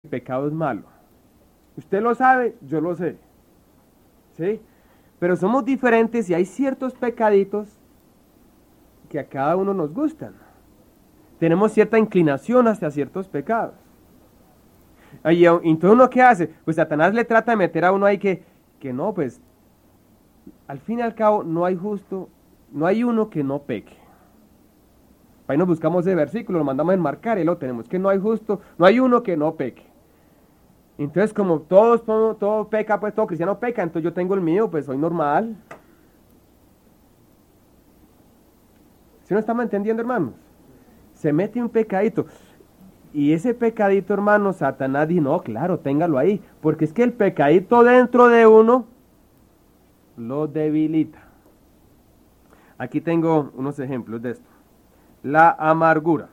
pecado es malo. Usted lo sabe, yo lo sé. ¿Sí? Pero somos diferentes y hay ciertos pecaditos que a cada uno nos gustan. Tenemos cierta inclinación hacia ciertos pecados. Y entonces uno, ¿qué hace? Pues Satanás le trata de meter a uno ahí que no, pues al fin y al cabo no hay uno que no peque. Ahí nos buscamos ese versículo, lo mandamos a enmarcar y lo tenemos, que no hay uno que no peque. Entonces como todo peca, pues todo cristiano peca, entonces yo tengo el mío, pues soy normal. ¿Sí no estamos entendiendo, hermanos? Se mete un pecadito. Y ese pecadito, hermano, Satanás dice, no, claro, téngalo ahí. Porque es que el pecadito dentro de uno lo debilita. Aquí tengo unos ejemplos de esto. La amargura.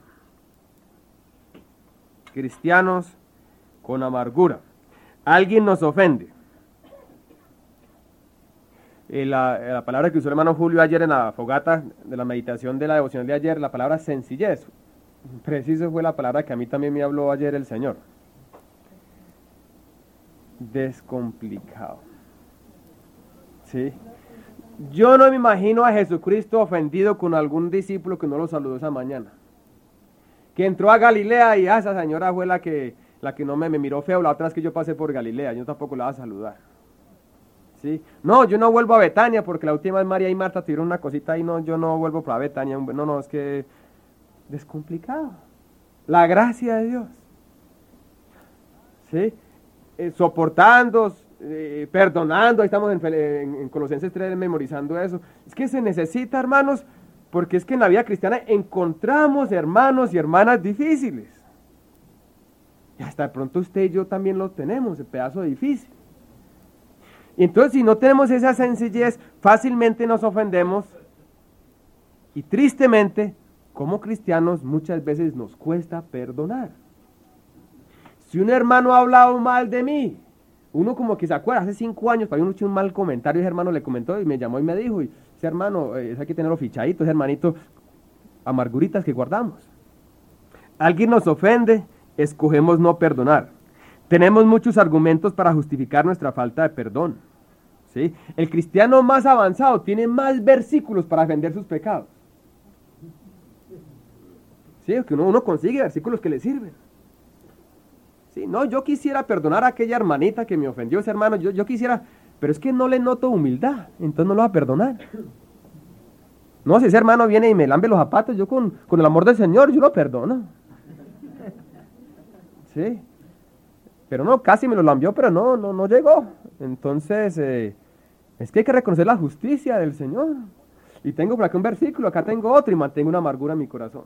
Cristianos con amargura. Alguien nos ofende. La palabra que usó el hermano Julio ayer en la fogata de la meditación de la devoción de ayer, la palabra sencillez. Preciso fue la palabra que a mí también me habló ayer el Señor. Descomplicado. ¿Sí? Yo no me imagino a Jesucristo ofendido con algún discípulo que no lo saludó esa mañana. Que entró a Galilea y esa señora fue la que no me miró feo la otra vez que yo pasé por Galilea. Yo tampoco la iba a saludar. ¿Sí? No, yo no vuelvo a Betania porque la última vez María y Marta tuvieron una cosita ahí. No, yo no vuelvo para Betania. No, es que descomplicado. La gracia de Dios. ¿Sí? Soportando, perdonando. Ahí estamos en Colosenses 3 memorizando eso. Es que se necesita, hermanos, porque es que en la vida cristiana encontramos hermanos y hermanas difíciles. Y hasta de pronto usted y yo también lo tenemos, el pedazo difícil. Y entonces si no tenemos esa sencillez, fácilmente nos ofendemos. Y tristemente, como cristianos, muchas veces nos cuesta perdonar. Si un hermano ha hablado mal de mí, uno como que se acuerda, hace 5 años, para uno hizo un mal comentario, ese hermano le comentó y me llamó y me dijo, y ese hermano, hay que tenerlo fichadito, ese hermanito, amarguritas que guardamos. Alguien nos ofende, escogemos no perdonar. Tenemos muchos argumentos para justificar nuestra falta de perdón. ¿Sí? El cristiano más avanzado tiene más versículos para defender sus pecados. ¿Sí? Que uno consigue versículos que le sirven. ¿Sí? No, yo quisiera perdonar a aquella hermanita que me ofendió, ese hermano, yo quisiera, pero es que no le noto humildad, entonces no lo va a perdonar. No, si ese hermano viene y me lambe los zapatos, yo con el amor del Señor, yo lo perdono. ¿Sí? Pero no, casi me lo lambió, pero no llegó. Entonces, es que hay que reconocer la justicia del Señor. Y tengo por acá un versículo, acá tengo otro y mantengo una amargura en mi corazón.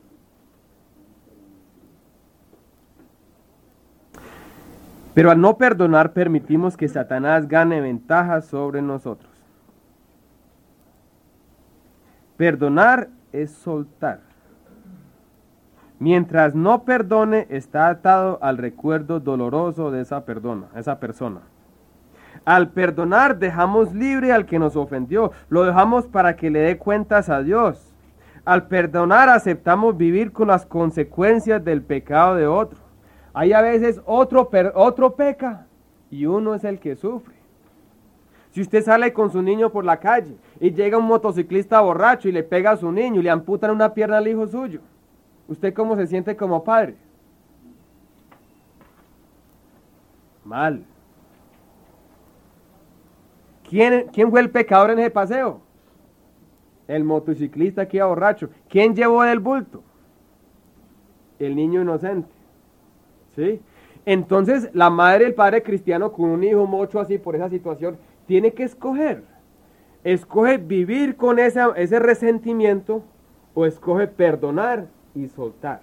Pero al no perdonar permitimos que Satanás gane ventaja sobre nosotros. Perdonar es soltar. Mientras no perdone, está atado al recuerdo doloroso de esa persona. Al perdonar, dejamos libre al que nos ofendió. Lo dejamos para que le dé cuentas a Dios. Al perdonar, aceptamos vivir con las consecuencias del pecado de otro. Hay a veces otro peca y uno es el que sufre. Si usted sale con su niño por la calle y llega un motociclista borracho y le pega a su niño y le amputan una pierna al hijo suyo, ¿usted cómo se siente como padre? Mal. ¿Quién fue el pecador en ese paseo? El motociclista que iba borracho. ¿Quién llevó el bulto? El niño inocente. ¿Sí? Entonces, la madre y el padre cristiano con un hijo mocho así por esa situación, tiene que escoger. Escoge vivir con ese resentimiento o escoge perdonar y soltar.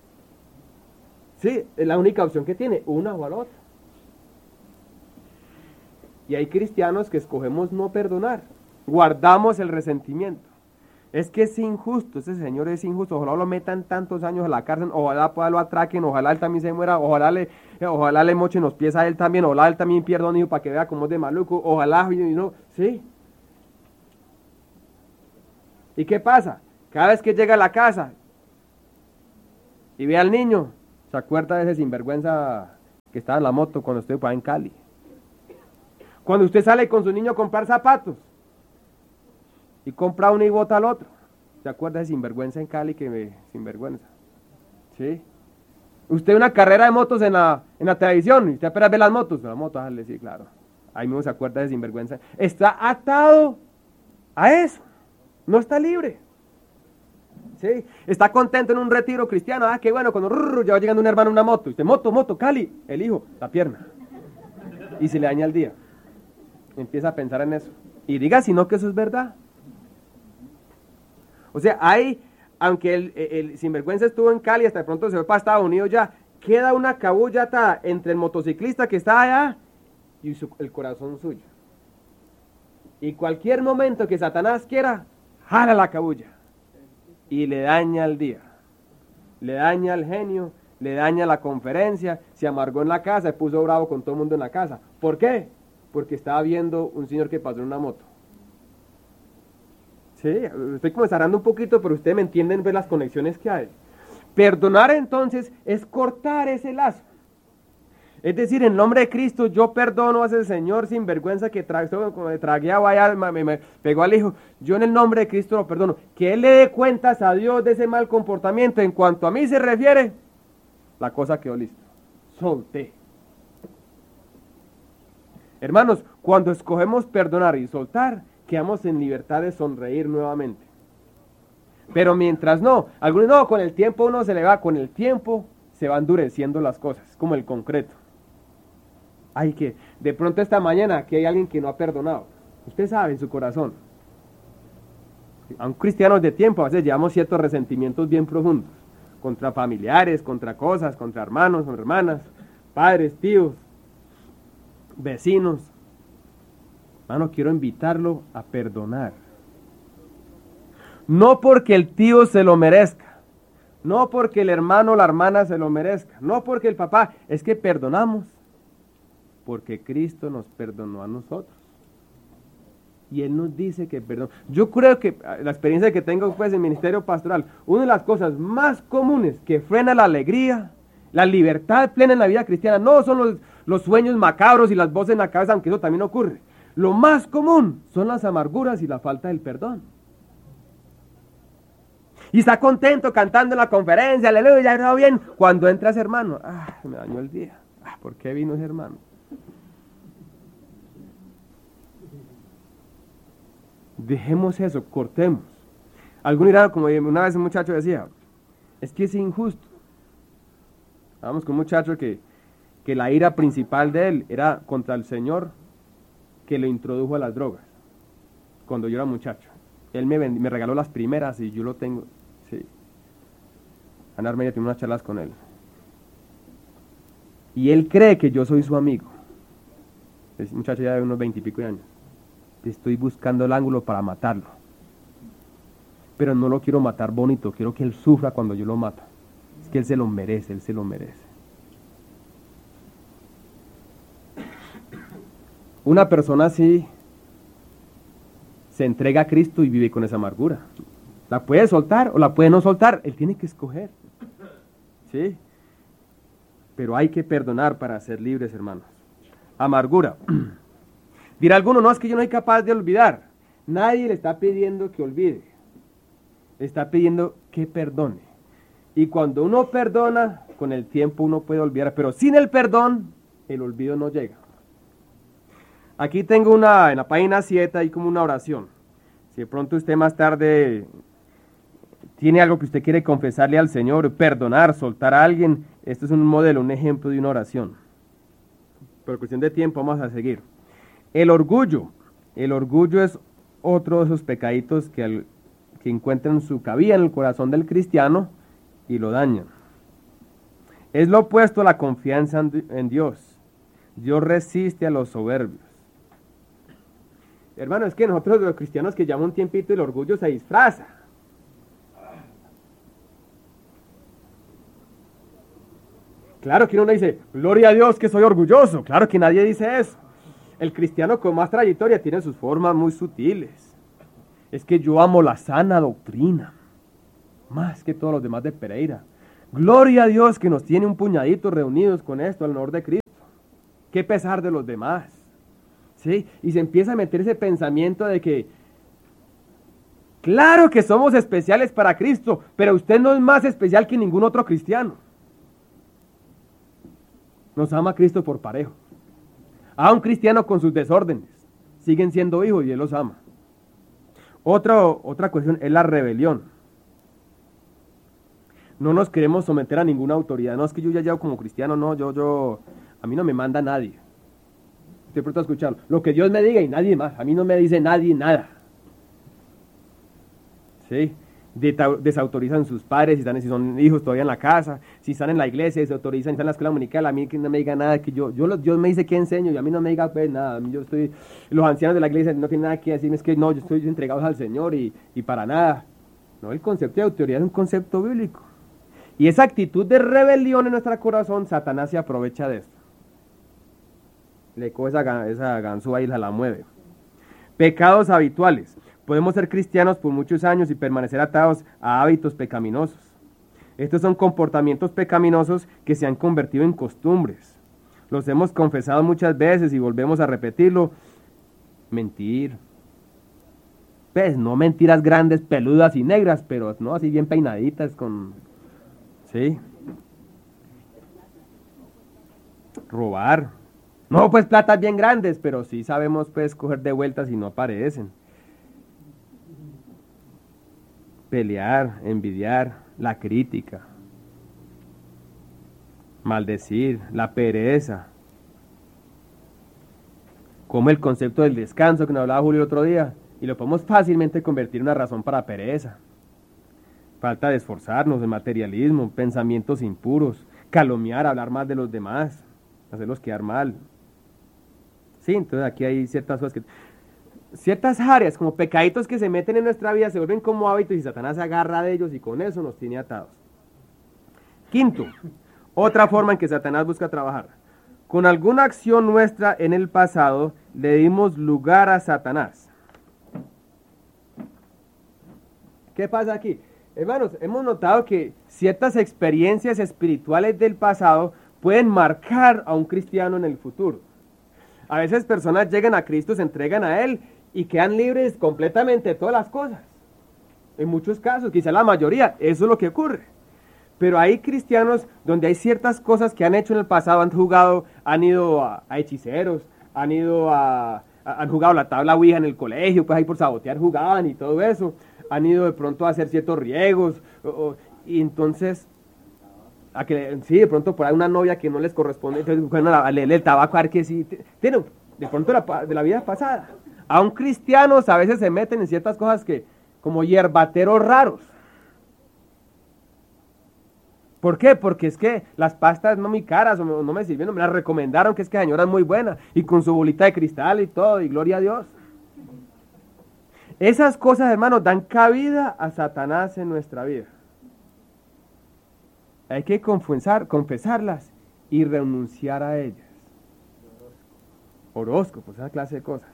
Sí, es la única opción que tiene, una o la otra. Y hay cristianos que escogemos no perdonar, guardamos el resentimiento. Es que es injusto, ese señor es injusto, ojalá lo metan tantos años a la cárcel, ojalá lo atraquen, ojalá él también se muera, ojalá le mochen los pies a él también, ojalá él también pierda un hijo para que vea cómo es de maluco, ojalá, ¿sí? ¿Y qué pasa? Cada vez que llega a la casa y ve al niño, se acuerda de ese sinvergüenza que estaba en la moto cuando usted fue en Cali. Cuando usted sale con su niño a comprar zapatos y compra uno y bota al otro. ¿Se acuerda de sinvergüenza en Cali sinvergüenza? ¿Sí? Usted una carrera de motos en la televisión y usted apenas ve las motos. La moto, dale, sí, claro. Ahí mismo se acuerda de sinvergüenza. Está atado a eso. No está libre. ¿Sí? Está contento en un retiro cristiano. Ah, qué bueno, cuando ya va llegando un hermano en una moto. Y usted, moto, Cali. El hijo, la pierna. Y se le daña el día. Empieza a pensar en eso. Y diga si no que eso es verdad. O sea, aunque el sinvergüenza estuvo en Cali, hasta de pronto se fue para Estados Unidos ya, queda una cabulla atada entre el motociclista que está allá y el corazón suyo. Y cualquier momento que Satanás quiera, jala la cabulla. Y le daña el día. Le daña el genio, le daña la conferencia, se amargó en la casa, se puso bravo con todo el mundo en la casa. ¿Por qué? Porque estaba viendo un señor que pasó en una moto. Sí, estoy como desarrando un poquito, pero ustedes me entienden ver las conexiones que hay. Perdonar entonces es cortar ese lazo. Es decir, en nombre de Cristo yo perdono a ese señor sin vergüenza que tragueaba allá, me pegó al hijo. Yo en el nombre de Cristo lo perdono. Que él le dé cuentas a Dios de ese mal comportamiento. En cuanto a mí se refiere, la cosa quedó lista. Solté. Hermanos, cuando escogemos perdonar y soltar, quedamos en libertad de sonreír nuevamente. Pero mientras no, algunos no, con el tiempo uno se le va, con el tiempo se va endureciendo las cosas, como el concreto. Ay, que de pronto esta mañana aquí hay alguien que no ha perdonado. Usted sabe en su corazón. Aun cristianos de tiempo, a veces llevamos ciertos resentimientos bien profundos. Contra familiares, contra cosas, contra hermanos, hermanas, padres, tíos, vecinos. Hermano, quiero invitarlo a perdonar. No porque el tío se lo merezca, no porque el hermano o la hermana se lo merezca, no porque el papá, es que perdonamos porque Cristo nos perdonó a nosotros. Y Él nos dice que perdón. Yo creo que la experiencia que tengo pues en ministerio pastoral, una de las cosas más comunes que frena la alegría, la libertad plena en la vida cristiana, no son los sueños macabros y las voces en la cabeza, aunque eso también ocurre. Lo más común son las amarguras y la falta del perdón. Y está contento cantando en la conferencia, aleluya, todo bien. Cuando entra ese hermano, me dañó el día. ¿Por qué vino ese hermano? Dejemos eso, cortemos. Alguno dirá, como una vez un muchacho decía, es que es injusto. Vamos con un muchacho que la ira principal de él era contra el Señor que lo introdujo a las drogas. Cuando yo era muchacho. Él me regaló las primeras y yo lo tengo. Sí. Ana Armedia tiene unas charlas con él. Y él cree que yo soy su amigo. Ese muchacho ya de unos 20 y pico de años. Estoy buscando el ángulo para matarlo. Pero no lo quiero matar bonito, quiero que él sufra cuando yo lo mato. Es que él se lo merece, él se lo merece. Una persona así se entrega a Cristo y vive con esa amargura. La puede soltar o la puede no soltar, él tiene que escoger. ¿Sí? Pero hay que perdonar para ser libres, hermanos. Amargura. Dirá alguno, no, es que yo no soy capaz de olvidar. Nadie le está pidiendo que olvide. Le está pidiendo que perdone. Y cuando uno perdona, con el tiempo uno puede olvidar. Pero sin el perdón, el olvido no llega. Aquí tengo en la página 7, hay como una oración. Si de pronto usted más tarde tiene algo que usted quiere confesarle al Señor, perdonar, soltar a alguien, esto es un modelo, un ejemplo de una oración. Por cuestión de tiempo vamos a seguir. El orgullo es otro de esos pecaditos que encuentran su cabida en el corazón del cristiano y lo dañan. Es lo opuesto a la confianza en Dios. Dios resiste a los soberbios. Hermano, es que nosotros los cristianos que llevamos un tiempito el orgullo se disfraza. Claro que uno dice, gloria a Dios que soy orgulloso. Claro que nadie dice eso. El cristiano con más trayectoria tiene sus formas muy sutiles. Es que yo amo la sana doctrina, más que todos los demás de Pereira. Gloria a Dios que nos tiene un puñadito reunidos con esto, al honor de Cristo. qué pesar de los demás. ¿Sí? Y se empieza a meter ese pensamiento de que, claro que somos especiales para Cristo, pero usted no es más especial que ningún otro cristiano. Nos ama Cristo por parejo. A un cristiano con sus desórdenes, siguen siendo hijos y Él los ama. Otra cuestión es la rebelión. No nos queremos someter a ninguna autoridad. No es que yo ya llevo como cristiano, no, a mí no me manda nadie. Estoy pronto a escucharlo. Lo que Dios me diga y nadie más. A mí no me dice nadie nada. ¿Sí? Desautorizan sus padres si son hijos todavía en la casa, si están en la iglesia, desautorizan, si están en la escuela dominical. A mí que no me diga nada, que Dios me dice qué enseño y a mí no me diga pues nada. A mí los ancianos de la iglesia no tienen nada que decirme, es que no, yo estoy entregado al Señor y para nada. No, el concepto de autoridad es un concepto bíblico. Y esa actitud de rebelión en nuestro corazón, Satanás se aprovecha de esto. Le coge esa ganzúa y la mueve. Pecados habituales. Podemos ser cristianos por muchos años y permanecer atados a hábitos pecaminosos. Estos son comportamientos pecaminosos que se han convertido en costumbres. Los hemos confesado muchas veces y volvemos a repetirlo. Mentir. Pues no mentiras grandes, peludas y negras, pero no así bien peinaditas con... ¿Sí? Robar. No, pues platas bien grandes, pero sí sabemos pues coger de vueltas y no aparecen. Pelear, envidiar, la crítica, maldecir, la pereza. Como el concepto del descanso que nos hablaba Julio el otro día, y lo podemos fácilmente convertir en una razón para pereza. Falta de esforzarnos, el materialismo, pensamientos impuros, calumniar, hablar mal de los demás, hacerlos quedar mal. Sí, entonces aquí hay ciertas cosas ciertas áreas, como pecaditos que se meten en nuestra vida, se vuelven como hábitos y Satanás se agarra de ellos y con eso nos tiene atados. Quinto, otra forma en que Satanás busca trabajar. Con alguna acción nuestra en el pasado, le dimos lugar a Satanás. ¿Qué pasa aquí? Hermanos, hemos notado que ciertas experiencias espirituales del pasado pueden marcar a un cristiano en el futuro. A veces personas llegan a Cristo, se entregan a Él y quedan libres completamente de todas las cosas. En muchos casos, quizá la mayoría, eso es lo que ocurre. Pero hay cristianos donde hay ciertas cosas que han hecho en el pasado, han ido a hechiceros, han jugado la tabla Ouija en el colegio, pues ahí por sabotear jugaban y todo eso. Han ido de pronto a hacer ciertos riegos, y entonces, sí, de pronto por ahí una novia que no les corresponde, entonces bueno, a leerle el tabaco, a ver que sí, tiene, de pronto de la vida pasada. Aún cristianos a veces se meten en ciertas cosas como hierbateros raros. ¿Por qué? Porque es que las pastas no muy caras, o no me sirvieron, me las recomendaron, que es que la señora es muy buena, y con su bolita de cristal y todo, y gloria a Dios. Esas cosas, hermanos, dan cabida a Satanás en nuestra vida. Hay que confesarlas y renunciar a ellas. Horóscopos, esa clase de cosas.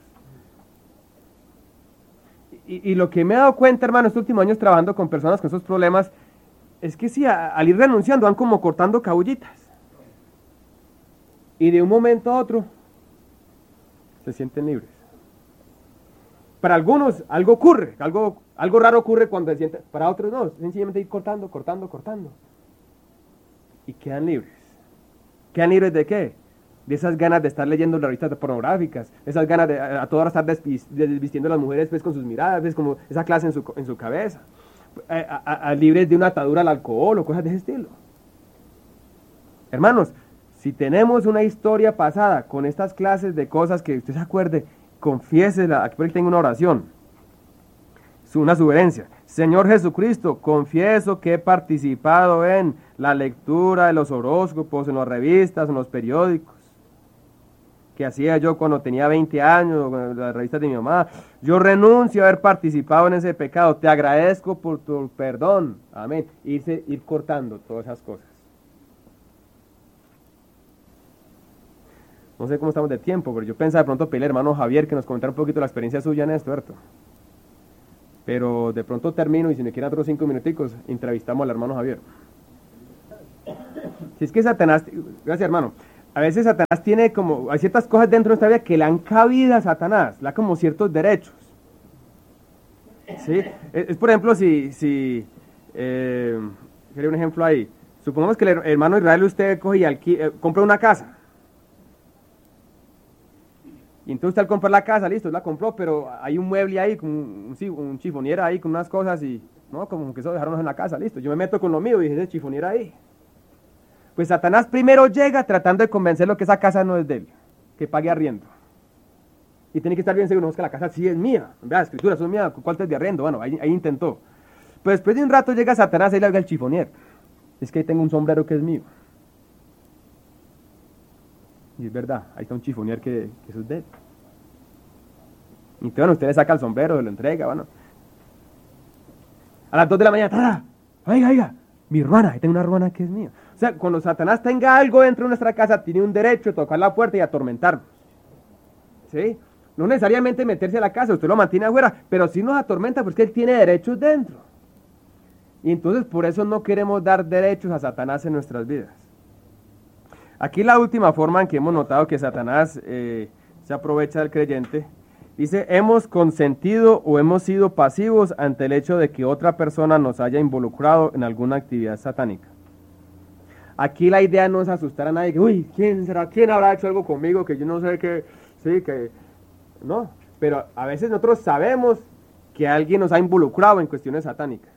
Y lo que me he dado cuenta, hermano, estos últimos años trabajando con personas con esos problemas, es que sí, al ir renunciando van como cortando cabullitas. Y de un momento a otro se sienten libres. Para algunos algo ocurre, algo raro ocurre cuando se sienten, para otros no, sencillamente ir cortando. Y quedan libres. ¿Quedan libres de qué? De esas ganas de estar leyendo las revistas pornográficas, esas ganas de a toda hora estar desvistiendo a las mujeres pues, con sus miradas, pues, como esa clase en su cabeza. Libres de una atadura al alcohol o cosas de ese estilo. Hermanos, si tenemos una historia pasada con estas clases de cosas que usted se acuerde, confiésela. Aquí por ahí tengo una oración, una sugerencia. Señor Jesucristo, confieso que he participado en la lectura de los horóscopos, en las revistas, en los periódicos, que hacía yo cuando tenía 20 años, en las revistas de mi mamá. Yo renuncio a haber participado en ese pecado. Te agradezco por tu perdón. Amén. Ir cortando todas esas cosas. No sé cómo estamos de tiempo, pero yo pensaba de pronto pedirle al hermano Javier que nos comentara un poquito la experiencia suya en esto, ¿cierto? Pero de pronto termino y si me quieren otros 5 minuticos, entrevistamos al hermano Javier. Si es que Satanás, gracias hermano, A veces Satanás tiene hay ciertas cosas dentro de nuestra vida que le dan cabida a Satanás, le da como ciertos derechos. ¿Sí? Es por ejemplo, quería un ejemplo ahí. Supongamos que el hermano Israel usted coge y compra una casa. Y entonces usted al comprar la casa, listo, la compró, pero hay un mueble ahí, un chifoniera ahí con unas cosas y, no, como que eso dejaron en la casa, listo. Yo me meto con lo mío y dije, ese chifoniera ahí. Pues Satanás primero llega tratando de convencerlo que esa casa no es de él, que pague arriendo. Y tiene que estar bien seguro, no, es que la casa sí es mía. Vea, escritura, son mía, ¿cuál es de arriendo? Bueno, ahí intentó. Pues después de un rato llega Satanás y le habla al chifonier. Es que ahí tengo un sombrero que es mío. Y es verdad, ahí está un chifonier que eso es de él. Y entonces, bueno, usted le saca el sombrero, se lo entrega, bueno. A las 2 de la mañana, ¡tada! Oiga, mi hermana, ahí tengo una hermana que es mía. O sea, cuando Satanás tenga algo dentro de nuestra casa, tiene un derecho a tocar la puerta y atormentarnos. ¿Sí? No necesariamente meterse a la casa, usted lo mantiene afuera, pero sí nos atormenta porque él tiene derechos dentro. Y entonces por eso no queremos dar derechos a Satanás en nuestras vidas. Aquí la última forma en que hemos notado que Satanás se aprovecha del creyente, dice, hemos consentido o hemos sido pasivos ante el hecho de que otra persona nos haya involucrado en alguna actividad satánica. Aquí la idea no es asustar a nadie, que, uy, ¿quién será? ¿Quién habrá hecho algo conmigo que yo no sé qué? Sí, que... No, pero a veces nosotros sabemos que alguien nos ha involucrado en cuestiones satánicas.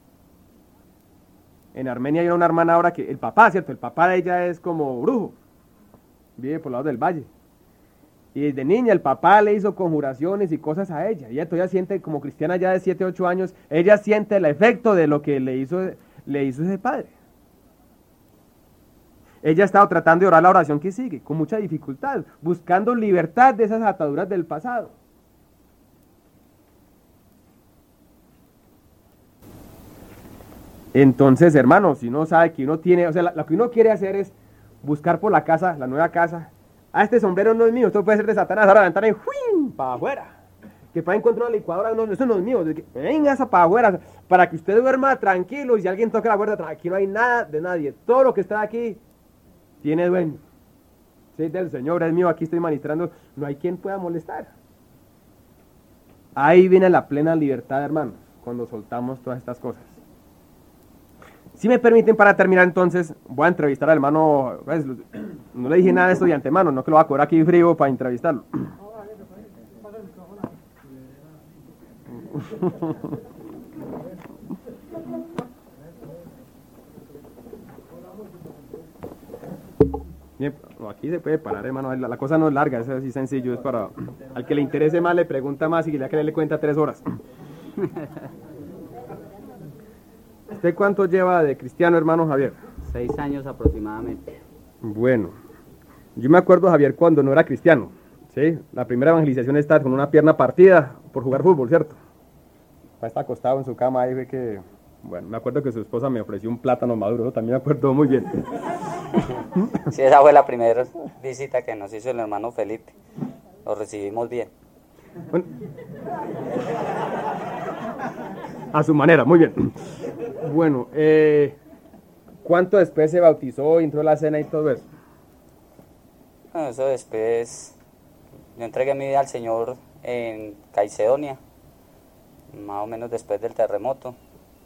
En Armenia hay una hermana ahora que, el papá, ¿cierto? El papá de ella es como brujo, vive por el lado del valle. Y desde niña el papá le hizo conjuraciones y cosas a ella. Y ella todavía siente, como cristiana ya de 7, 8 años, ella siente el efecto de lo que le hizo ese padre. Ella ha estado tratando de orar la oración que sigue, con mucha dificultad, buscando libertad de esas ataduras del pasado. Entonces, hermano, si uno sabe que uno tiene, o sea, lo que uno quiere hacer es buscar por la casa, la nueva casa. Este sombrero no es mío, esto puede ser de Satanás, ahora la ventana y ¡juin! Para afuera. Que para encontrar una licuadora, no, eso no es mío, venga esa para afuera, para que usted duerma tranquilo y si alguien toca la puerta, aquí no hay nada de nadie, todo lo que está aquí tiene dueño. Si es del Señor, es mío, aquí estoy ministrando, no hay quien pueda molestar. Ahí viene la plena libertad, hermanos, cuando soltamos todas estas cosas. Si me permiten, para terminar entonces, voy a entrevistar al hermano, pues, no le dije nada de esto de antemano, no que lo va a cobrar aquí frío para entrevistarlo. Bien, aquí se puede parar, hermano, la cosa no es larga, es así sencillo, es para, al que le interese más le pregunta más y ya que le cuenta 3 horas. ¿Usted cuánto lleva de cristiano, hermano Javier? 6 años aproximadamente. Bueno, yo me acuerdo, Javier, cuando no era cristiano, ¿sí? La primera evangelización está con una pierna partida por jugar fútbol, ¿cierto? Está acostado en su cama ahí, fue que... Bueno, me acuerdo que su esposa me ofreció un plátano maduro, también me acuerdo muy bien. Sí, esa fue la primera visita que nos hizo el hermano Felipe. Lo recibimos bien. Bueno, a su manera, muy bien. Bueno, ¿cuánto después se bautizó, entró a la cena y todo eso? Bueno, eso después, yo entregué mi vida al Señor en Caicedonia, más o menos después del terremoto.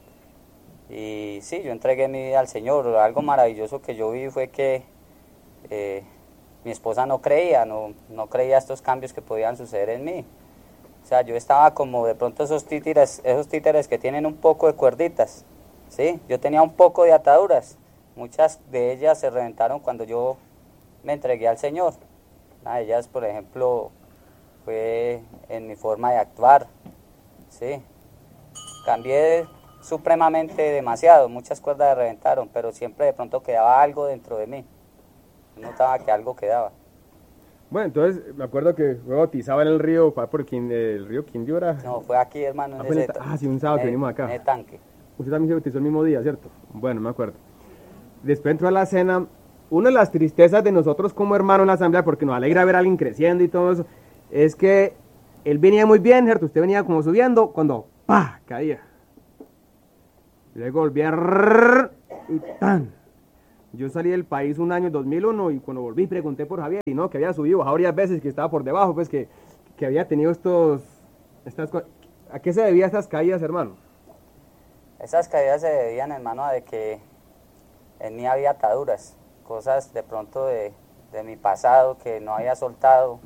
Y sí, yo entregué mi vida al Señor. Algo maravilloso que yo vi fue que mi esposa no creía estos cambios que podían suceder en mí. O sea, yo estaba como de pronto esos títeres que tienen un poco de cuerditas, ¿sí? Yo tenía un poco de ataduras. Muchas de ellas se reventaron cuando yo me entregué al Señor. Una de ellas, por ejemplo, fue en mi forma de actuar, ¿sí? Cambié supremamente demasiado, muchas cuerdas se reventaron, pero siempre de pronto quedaba algo dentro de mí. Yo notaba que algo quedaba. Bueno, entonces me acuerdo que fue bautizado en el río, el río Quindío era... No, fue aquí, hermano, sí, un sábado que venimos acá. En el tanque. Usted también se bautizó el mismo día, ¿cierto? Bueno, me acuerdo. Después entró a la cena. Una de las tristezas de nosotros como hermanos en la asamblea, porque nos alegra ver a alguien creciendo y todo eso, es que él venía muy bien, ¿cierto? Usted venía como subiendo, cuando ¡pah! Caía. Luego volvía y ¡tan! Yo salí del país un año, en 2001, y cuando volví pregunté por Javier, y no, que había subido, bajado varias veces, que estaba por debajo, pues que había tenido ¿A qué se debía estas caídas, hermano? Esas caídas se debían, hermano, a de que en mí había ataduras, cosas de pronto de mi pasado que no había soltado,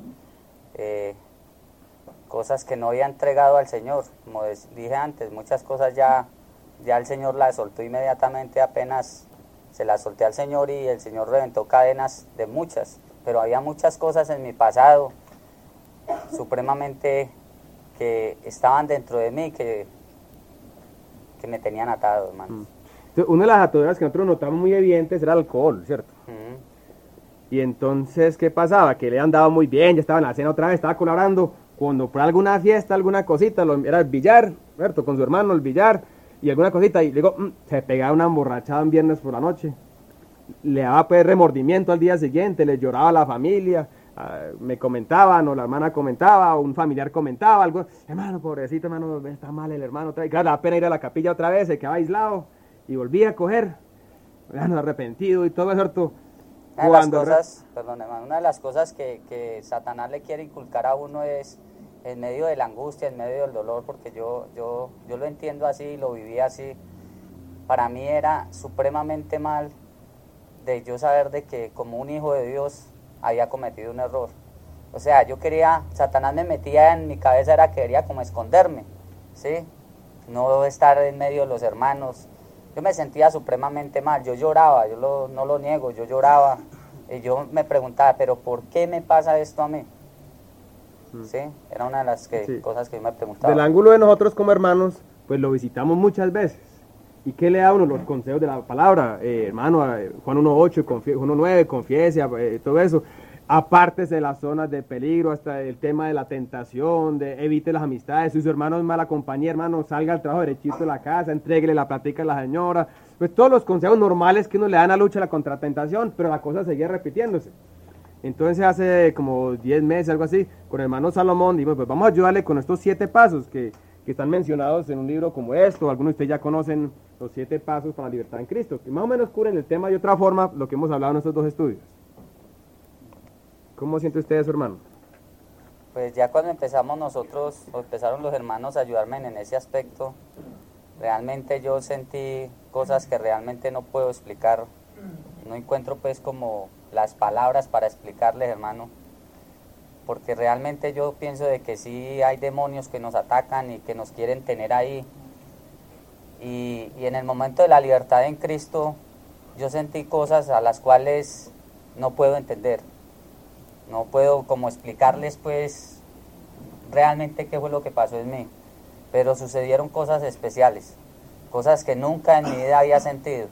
cosas que no había entregado al Señor. Como dije antes, muchas cosas ya el Señor las soltó inmediatamente, apenas se las solté al Señor, y el Señor reventó cadenas de muchas, pero había muchas cosas en mi pasado supremamente que estaban dentro de mí que me tenían atado, hermano. Entonces, una de las ataduras que nosotros notamos muy evidentes era el alcohol, ¿cierto? Y entonces, ¿qué pasaba? Que le andaba muy bien, ya estaba en la cena otra vez, estaba colaborando, cuando por alguna fiesta, alguna cosita, era el billar, ¿cierto? Con su hermano, el billar, y alguna cosita, y luego se pegaba una emborrachada un viernes por la noche, le daba pues remordimiento al día siguiente, le lloraba a la familia, me comentaban, o la hermana comentaba, o un familiar comentaba, algo, hermano, pobrecito, hermano, está mal el hermano, otra vez, claro, da pena ir a la capilla otra vez, se quedaba aislado, y volvía a coger, arrepentido y todo eso, ¿cierto? Una de las cosas que Satanás le quiere inculcar a uno es en medio de la angustia, en medio del dolor, porque yo lo entiendo así, lo viví así. Para mí era supremamente mal de yo saber de que como un hijo de Dios había cometido un error. O sea, Satanás me metía en mi cabeza, quería como esconderme, ¿sí? No estar en medio de los hermanos. Yo me sentía supremamente mal, yo lloraba, no lo niego, yo lloraba, y yo me preguntaba, pero ¿por qué me pasa esto a mí? ¿Sí? Era una de las cosas que yo me preguntaba. Del ángulo de nosotros como hermanos, pues lo visitamos muchas veces. ¿Y qué le da uno? Los consejos de la palabra, hermano, Juan 1.8, 1.9, confiese, todo eso. Apártese de las zonas de peligro, hasta el tema de la tentación, evite las amistades, si su hermano es mala compañía, hermano, salga al trabajo derechito de la casa, entréguele la plática a la señora, pues todos los consejos normales que uno le dan a lucha contra la tentación, pero la cosa seguía repitiéndose. Entonces hace como 10 meses, algo así, con el hermano Salomón, dijimos, pues vamos a ayudarle con estos 7 pasos que están mencionados en un libro como esto, algunos de ustedes ya conocen los 7 pasos para la libertad en Cristo, que más o menos cubren el tema de otra forma, lo que hemos hablado en estos 2 estudios. ¿Cómo siente usted eso, hermano? Pues ya cuando empezaron los hermanos a ayudarme en ese aspecto, realmente yo sentí cosas que realmente no puedo explicar, no encuentro pues como las palabras para explicarles, hermano, porque realmente yo pienso de que sí hay demonios que nos atacan y que nos quieren tener ahí, y en el momento de la libertad en Cristo, yo sentí cosas a las cuales no puedo entender. No puedo como explicarles pues realmente qué fue lo que pasó en mí, pero sucedieron cosas especiales, cosas que nunca en mi vida había sentido.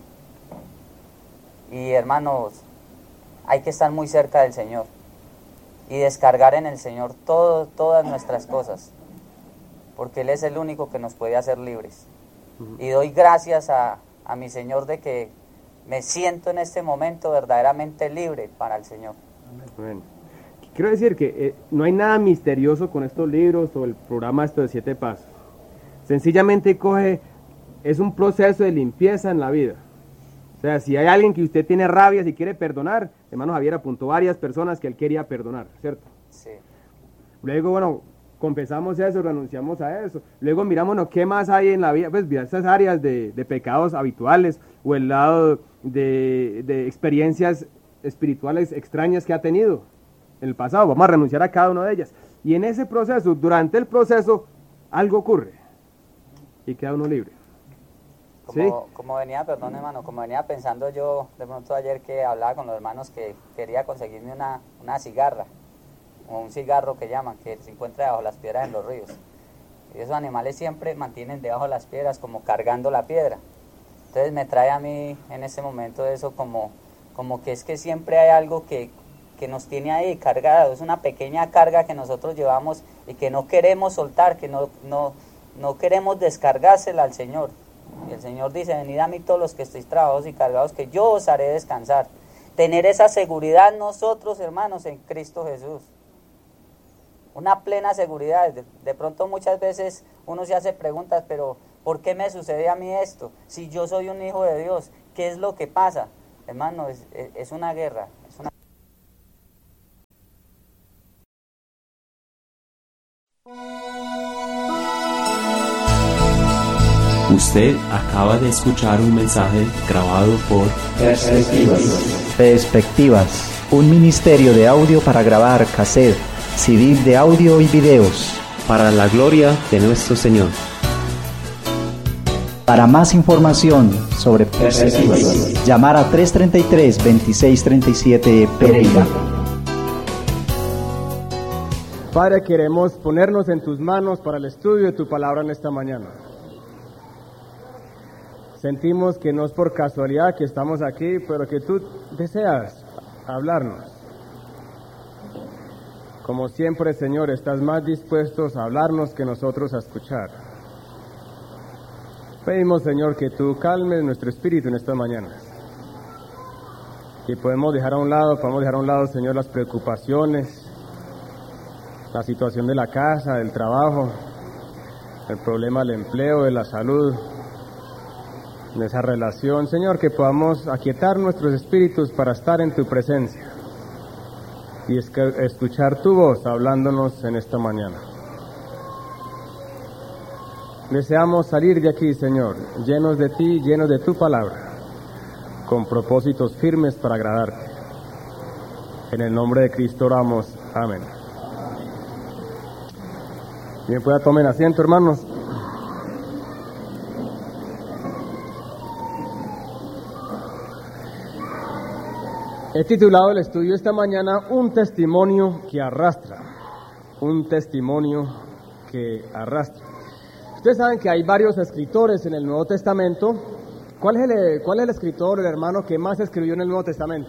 Y hermanos, hay que estar muy cerca del Señor y descargar en el Señor todas nuestras cosas, porque Él es el único que nos puede hacer libres. Y doy gracias a mi Señor de que me siento en este momento verdaderamente libre para el Señor. Bueno. Quiero decir que no hay nada misterioso con estos libros o el programa de 7 pasos. Sencillamente es un proceso de limpieza en la vida. O sea, si hay alguien que usted tiene rabia, si quiere perdonar, hermano Javier apuntó varias personas que él quería perdonar, ¿cierto? Sí. Luego, bueno, confesamos eso, renunciamos a eso. Luego miramos, ¿no? ¿Qué más hay en la vida? Pues esas áreas de pecados habituales o el lado de experiencias espirituales extrañas que ha tenido en el pasado, vamos a renunciar a cada una de ellas. Y en ese proceso, durante el proceso, algo ocurre y queda uno libre. Como venía pensando yo de pronto ayer que hablaba con los hermanos que quería conseguirme una cigarra, o un cigarro que llaman, que se encuentra debajo de las piedras en los ríos. Y esos animales siempre mantienen debajo de las piedras como cargando la piedra. Entonces me trae a mí en ese momento eso como que es que siempre hay algo que nos tiene ahí cargado, es una pequeña carga que nosotros llevamos y que no queremos soltar, que no queremos descargársela al Señor. Y el Señor dice, venid a mí todos los que estéis trabajados y cargados, que yo os haré descansar. Tener esa seguridad nosotros, hermanos, en Cristo Jesús. Una plena seguridad. De pronto muchas veces uno se hace preguntas, pero ¿por qué me sucede a mí esto? Si yo soy un hijo de Dios, ¿qué es lo que pasa? hermano, es una guerra, es una... Usted acaba de escuchar un mensaje grabado por Perspectivas, un ministerio de audio para grabar cassette, CD de audio y videos. para la gloria de nuestro Señor. Para más información sobre Perspectivas, llamar a 333-2637 Pereira. Padre, queremos ponernos en tus manos para el estudio de tu palabra en esta mañana. Sentimos que no es por casualidad que estamos aquí, pero que tú deseas hablarnos. Como siempre, Señor, estás más dispuestos a hablarnos que nosotros a escuchar. Pedimos, Señor, que tú calmes nuestro espíritu en estas mañanas. Y podemos dejar a un lado, Señor, las preocupaciones, la situación de la casa, del trabajo, el problema del empleo, de la salud, de esa relación. Señor, que podamos aquietar nuestros espíritus para estar en tu presencia y escuchar tu voz hablándonos en esta mañana. Deseamos salir de aquí, Señor, llenos de ti, llenos de tu palabra, con propósitos firmes para agradarte. En el nombre de Cristo oramos. Amén. Bien, pues tomen asiento, hermanos. He titulado el estudio esta mañana Un testimonio que arrastra. Un testimonio que arrastra. Ustedes saben que hay varios escritores en el Nuevo Testamento. ¿Cuál es el escritor, el hermano que más escribió en el Nuevo Testamento?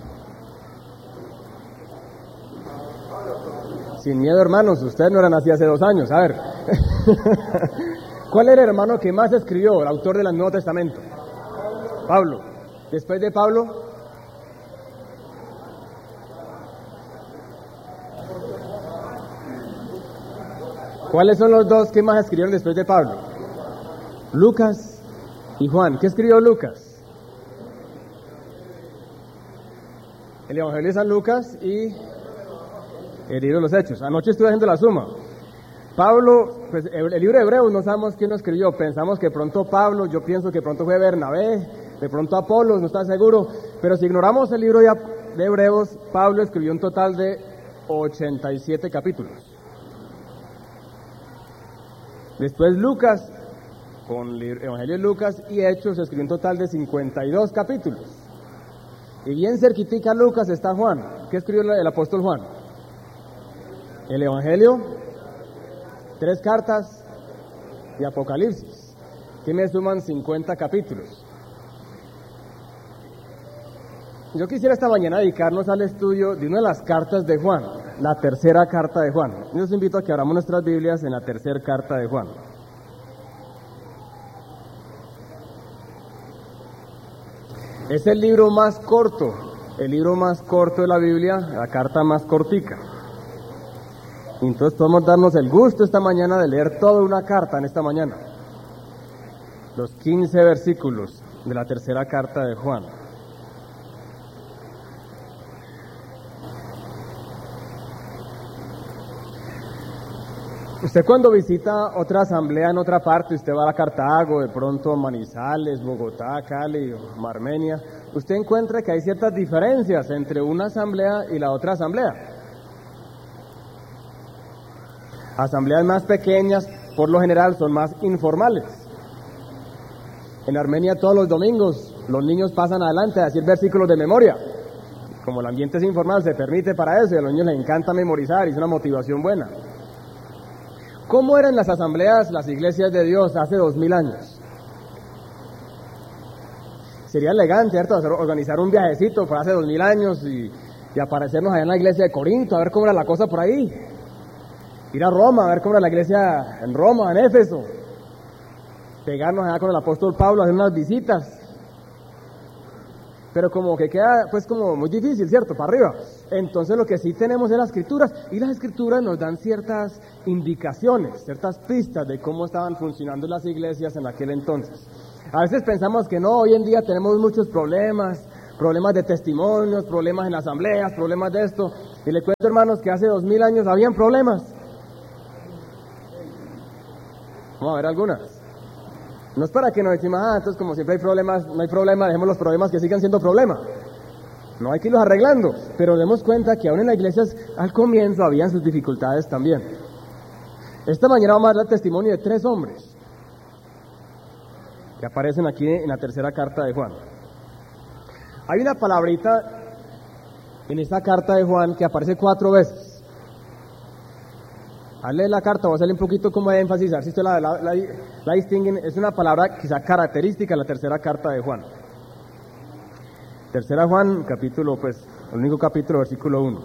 Sin miedo, hermanos, ustedes no eran así hace 2 años. A ver. ¿Cuál es el hermano que más escribió, el autor del Nuevo Testamento? Pablo. Después de Pablo, ¿cuáles son los dos que más escribieron después de Pablo? Lucas y Juan. ¿Qué escribió Lucas? El Evangelio de San Lucas y el libro de los Hechos. Anoche estuve haciendo la suma. Pablo, pues el libro de Hebreos no sabemos quién lo escribió. Pensamos que pronto Pablo, yo pienso que pronto fue Bernabé, de pronto Apolos, no está seguro. Pero si ignoramos el libro de Hebreos, Pablo escribió un total de 87 capítulos. Después Lucas, con el Evangelio de Lucas y Hechos, escribió un total de 52 capítulos. Y bien cerquitica a Lucas está Juan. ¿Qué escribió el apóstol Juan? El Evangelio, 3 cartas y Apocalipsis, que me suman 50 capítulos. Yo quisiera esta mañana dedicarnos al estudio de una de las cartas de Juan, la tercera carta de Juan. Yo los invito a que abramos nuestras Biblias en la tercera carta de Juan. Es el libro más corto de la Biblia, la carta más cortica. Entonces podemos darnos el gusto esta mañana de leer toda una carta en esta mañana. Los 15 versículos de la tercera carta de Juan. Usted cuando visita otra asamblea en otra parte, usted va a Cartago, de pronto a Manizales, Bogotá, Cali, Armenia, usted encuentra que hay ciertas diferencias entre una asamblea y la otra asamblea. Asambleas más pequeñas, por lo general, son más informales. En Armenia todos los domingos los niños pasan adelante a decir versículos de memoria. Como el ambiente es informal, se permite para eso y a los niños les encanta memorizar y es una motivación buena. ¿Cómo eran las asambleas, las iglesias de Dios hace 2000 años? Sería elegante, ¿cierto?, organizar un viajecito para hace 2000 años y aparecernos allá en la iglesia de Corinto, a ver cómo era la cosa por ahí. Ir a Roma, a ver cómo era la iglesia en Roma, en Éfeso. Pegarnos allá con el apóstol Pablo, hacer unas visitas. Pero como que queda, pues como muy difícil, ¿cierto?, para arriba. Entonces lo que sí tenemos es las Escrituras, y las Escrituras nos dan ciertas indicaciones, ciertas pistas de cómo estaban funcionando las iglesias en aquel entonces. A veces pensamos que no, hoy en día tenemos muchos problemas, problemas de testimonios, problemas en las asambleas, problemas de esto. Y le cuento, hermanos, que hace 2000 años habían problemas. Vamos a ver algunas. No es para que nos decimos, entonces como siempre hay problemas, no hay problema, dejemos los problemas que sigan siendo problemas. No hay que irlos arreglando, pero demos cuenta que aún en las iglesias al comienzo habían sus dificultades también. Esta mañana vamos a dar el testimonio de 3 hombres que aparecen aquí en la tercera carta de Juan. Hay una palabrita en esta carta de Juan que aparece 4 veces. Al leer la carta voy a hacerle un poquito como de énfasis, a ver si usted la distinguen. Es una palabra quizá característica de la tercera carta de Juan. Tercera Juan, capítulo, el único capítulo, versículo 1.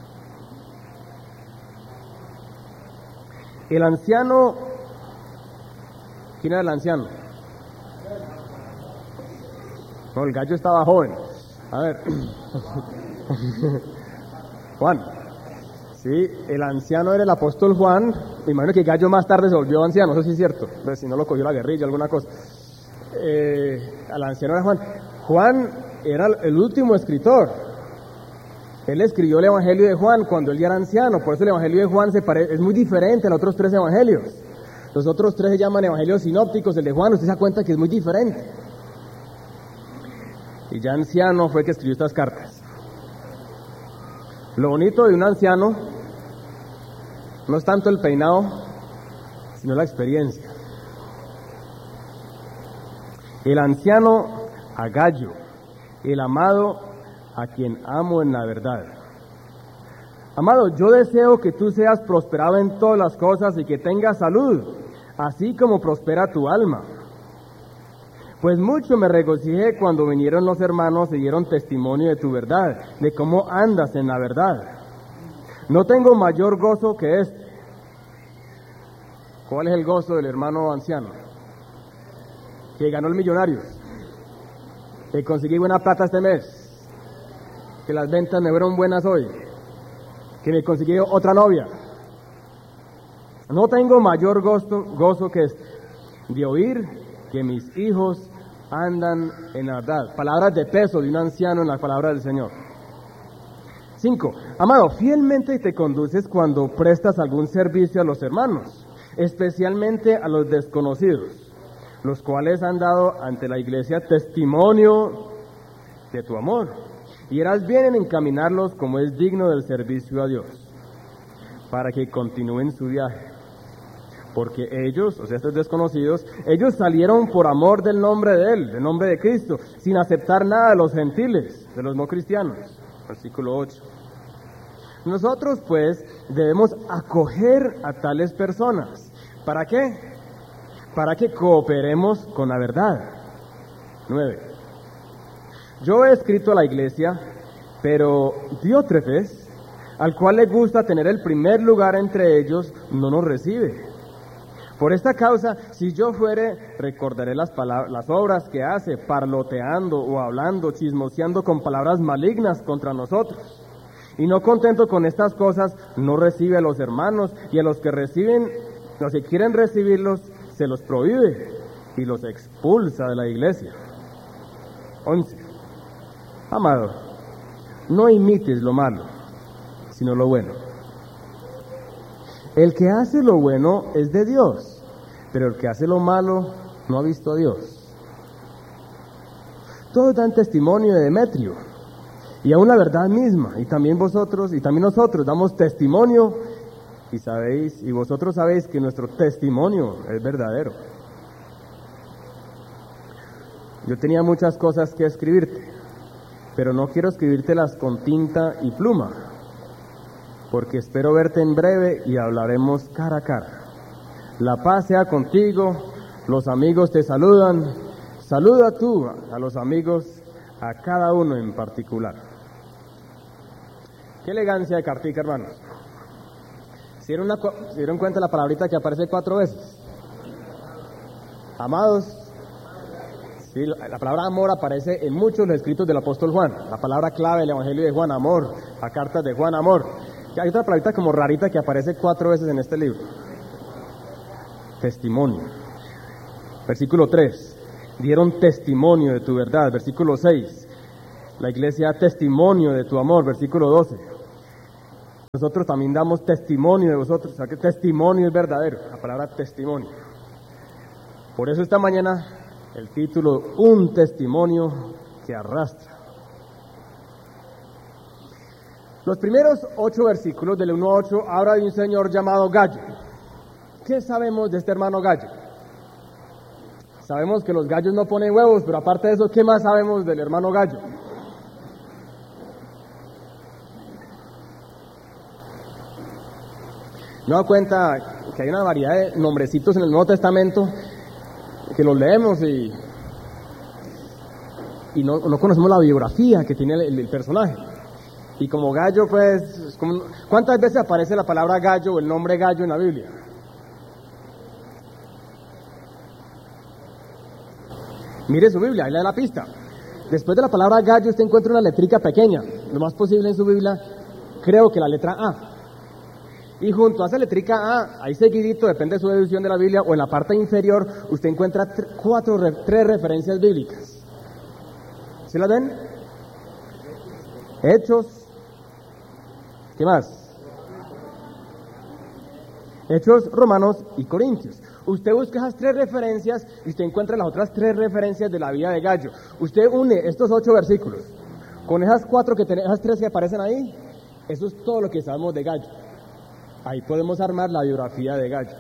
El anciano, ¿quién era el anciano? No, el gallo estaba joven. A ver. Juan. Sí, el anciano era el apóstol Juan. Me imagino que el gallo más tarde se volvió anciano, eso sí es cierto. Si no lo cogió la guerrilla, alguna cosa. El anciano era Juan. Juan era el último escritor. Él escribió el Evangelio de Juan cuando él ya era anciano. Por eso el Evangelio de Juan es muy diferente a los otros 3 evangelios. Los otros 3 se llaman evangelios sinópticos. El de Juan, usted se da cuenta que es muy diferente. Y ya anciano fue el que escribió estas cartas. Lo bonito de un anciano no es tanto el peinado, sino la experiencia. El anciano a Gallo, el amado a quien amo en la verdad. Amado, yo deseo que tú seas prosperado en todas las cosas y que tengas salud, así como prospera tu alma. Pues mucho me regocijé cuando vinieron los hermanos y dieron testimonio de tu verdad, de cómo andas en la verdad. No tengo mayor gozo que este. ¿Cuál es el gozo del hermano anciano? Que ganó el Millonarios, que conseguí buena plata este mes, que las ventas me fueron buenas hoy, que me conseguí otra novia. No tengo mayor gozo que este, de oír que mis hijos andan en la verdad. Palabras de peso de un anciano en la palabra del Señor. 5. Amado, fielmente te conduces cuando prestas algún servicio a los hermanos, especialmente a los desconocidos, los cuales han dado ante la iglesia testimonio de tu amor, y harás bien en encaminarlos como es digno del servicio a Dios, para que continúen su viaje. Porque ellos, o sea, estos desconocidos, ellos salieron por amor del nombre de Él, del nombre de Cristo, sin aceptar nada de los gentiles, de los no cristianos. Versículo 8. Nosotros, pues, debemos acoger a tales personas. ¿Para qué? Para que cooperemos con la verdad. 9. Yo he escrito a la iglesia, pero Diótrefes, al cual le gusta tener el primer lugar entre ellos, no nos recibe. Por esta causa, si yo fuere, recordaré las obras que hace, parloteando o hablando, chismoseando con palabras malignas contra nosotros. Y no contento con estas cosas, no recibe a los hermanos, y a los que reciben, los que quieren recibirlos, se los prohíbe y los expulsa de la iglesia. 11. Amado, no imites lo malo, sino lo bueno. El que hace lo bueno es de Dios, pero el que hace lo malo no ha visto a Dios. Todos dan testimonio de Demetrio, y aún la verdad misma, y también vosotros, y también nosotros damos testimonio, y vosotros sabéis que nuestro testimonio es verdadero. Yo tenía muchas cosas que escribirte, pero no quiero escribírtelas con tinta y pluma, porque espero verte en breve y hablaremos cara a cara. La paz sea contigo, los amigos te saludan, saluda tú a los amigos, a cada uno en particular. Qué elegancia de cartica, hermanos. ¿Se dieron cuenta de la palabrita que aparece 4 veces? Amados. Sí, la palabra amor aparece en muchos de los escritos del apóstol Juan. La palabra clave del Evangelio de Juan, amor. La carta de Juan, amor. Hay otra palabrita como rarita que aparece 4 veces en este libro. Testimonio. Versículo 3. Dieron testimonio de tu verdad. Versículo 6. La iglesia testimonio de tu amor, versículo 12. Nosotros también damos testimonio de vosotros, o sea que testimonio es verdadero, la palabra testimonio. Por eso esta mañana el título, un testimonio que arrastra. Los primeros 8 versículos del 1 a 8 habla de un señor llamado Gallo. ¿Qué sabemos de este hermano Gallo? Sabemos que los gallos no ponen huevos, pero aparte de eso, ¿qué más sabemos del hermano Gallo? Me doy cuenta que hay una variedad de nombrecitos en el Nuevo Testamento que los leemos y no conocemos la biografía que tiene el personaje. Y como Gallo, pues, ¿cuántas veces aparece la palabra Gallo o el nombre Gallo en la Biblia? Mire su Biblia, ahí le da la pista. Después de la palabra Gallo usted encuentra una letrica pequeña, lo más posible en su Biblia, creo que la letra A. Y junto a esa letrica A, ahí seguidito, depende de su edición de la Biblia, o en la parte inferior, usted encuentra 3 referencias bíblicas. ¿Sí las ven? Hechos. ¿Qué más? Hechos, Romanos y Corintios. Usted busca esas 3 referencias y usted encuentra las otras 3 referencias de la vida de Gallo. Usted une estos 8 versículos con esas 3 que aparecen ahí. Eso es todo lo que sabemos de Gallo. Ahí podemos armar la biografía de Gallo.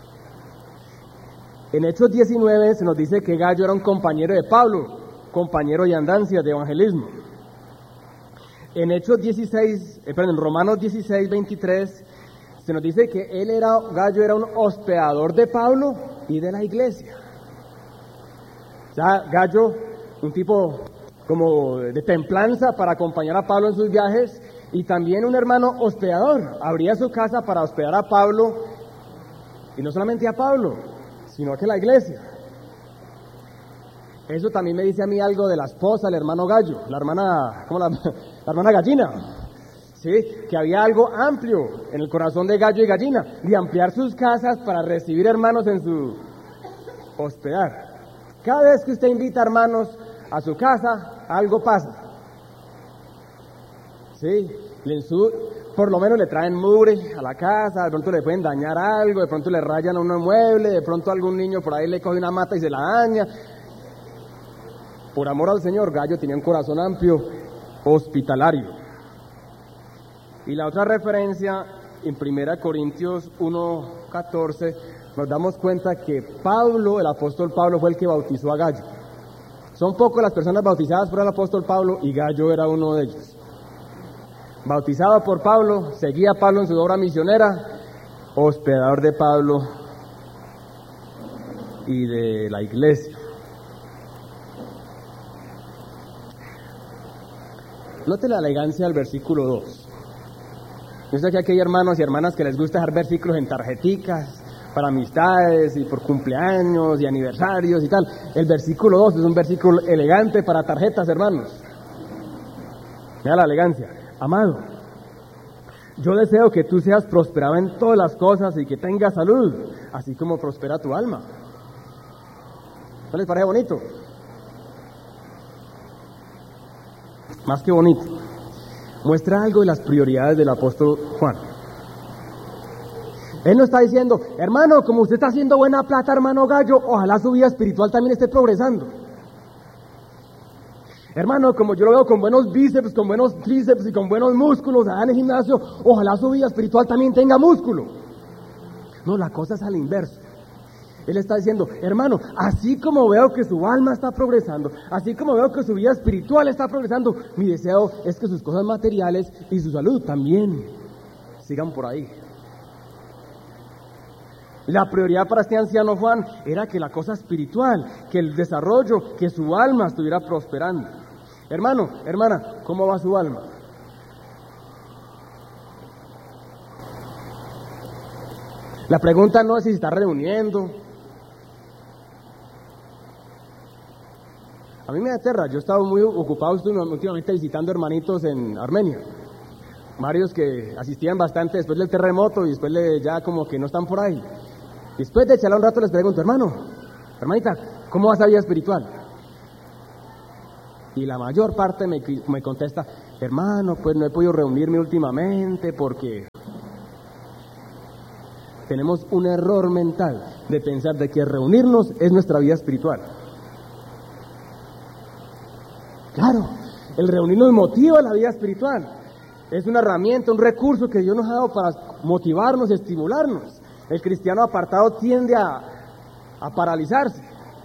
En Hechos 19 se nos dice que Gallo era un compañero de Pablo, compañero de andancias, de evangelismo. En Romanos 16, 23, se nos dice que Gallo era un hospedador de Pablo y de la iglesia. O sea, Gallo, un tipo como de templanza para acompañar a Pablo en sus viajes, y también un hermano hospedador. Abría su casa para hospedar a Pablo, y no solamente a Pablo, sino que la iglesia. Eso también me dice a mí algo de la esposa, el hermano Gallo, la hermana Gallina, ¿sí? Que había algo amplio en el corazón de Gallo y Gallina, de ampliar sus casas para recibir hermanos en su hospedar. Cada vez que usted invita hermanos a su casa, algo pasa. Sí, por lo menos le traen mugre a la casa, de pronto le pueden dañar algo, de pronto le rayan a un mueble, de pronto algún niño por ahí le coge una mata y se la daña. Por amor al Señor, Gallo tenía un corazón amplio, hospitalario. Y la otra referencia, en 1 Corintios 1:14, nos damos cuenta que Pablo, el apóstol Pablo, fue el que bautizó a Gallo. Son pocas las personas bautizadas por el apóstol Pablo y Gallo era uno de ellos. Bautizado por Pablo, seguía a Pablo en su obra misionera, hospedador de Pablo y de la iglesia. Note la elegancia del versículo 2. Yo sé que aquí hay hermanos y hermanas que les gusta dejar versículos en tarjeticas para amistades y por cumpleaños y aniversarios y tal. El versículo 2 es un versículo elegante para tarjetas, hermanos. Mira la elegancia. Amado, yo deseo que tú seas prosperado en todas las cosas y que tengas salud, así como prospera tu alma. ¿No les parece bonito? Más que bonito. Muestra algo de las prioridades del apóstol Juan. Él no está diciendo, hermano, como usted está haciendo buena plata, hermano Gallo, ojalá su vida espiritual también esté progresando. Hermano, como yo lo veo con buenos bíceps, con buenos tríceps y con buenos músculos allá en el gimnasio, ojalá su vida espiritual también tenga músculo. No, la cosa es al inverso. Él está diciendo, hermano, así como veo que su alma está progresando, así como veo que su vida espiritual está progresando, mi deseo es que sus cosas materiales y su salud también sigan por ahí. La prioridad para este anciano Juan era que la cosa espiritual, que el desarrollo, que su alma estuviera prosperando. Hermano, hermana, ¿cómo va su alma? La pregunta no es si se está reuniendo. A mí me aterra, yo he estado muy ocupado últimamente visitando hermanitos en Armenia. Varios que asistían bastante después del terremoto y después ya como que no están por ahí. Después de charlar un rato les pregunto, hermano, hermanita, ¿cómo va esa vida espiritual? Y la mayor parte me contesta, hermano, pues no he podido reunirme últimamente porque tenemos un error mental de pensar de que reunirnos es nuestra vida espiritual. Claro, el reunirnos motiva la vida espiritual. Es una herramienta, un recurso que Dios nos ha dado para motivarnos, estimularnos. El cristiano apartado tiende a paralizarse.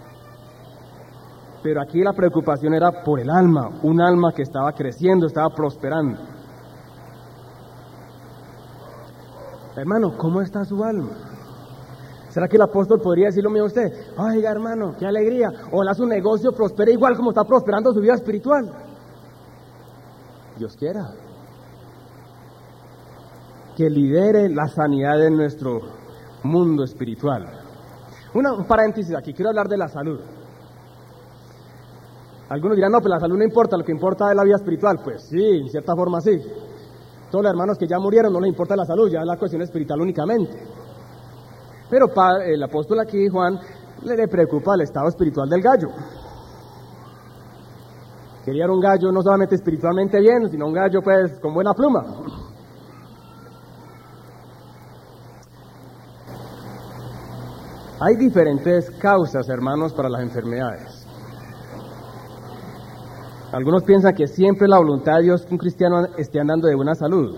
Pero aquí la preocupación era por el alma, un alma que estaba creciendo, estaba prosperando. Hermano, ¿cómo está su alma? ¿Será que el apóstol podría decir lo mismo a usted? Oiga, hermano, qué alegría. Ojalá su negocio prospere igual como está prosperando su vida espiritual. Dios quiera que lidere la sanidad de nuestro mundo espiritual. Un paréntesis aquí, quiero hablar de la salud. Algunos dirán, no, pues la salud no importa, lo que importa es la vida espiritual. Pues sí, en cierta forma sí. Todos los hermanos que ya murieron no les importa la salud, ya es la cuestión espiritual únicamente. Pero el apóstol aquí, Juan, le preocupa el estado espiritual del gallo. Quería un gallo no solamente espiritualmente bien, sino un gallo pues con buena pluma. Hay diferentes causas, hermanos, para las enfermedades. Algunos piensan que siempre la voluntad de Dios que un cristiano esté andando de buena salud.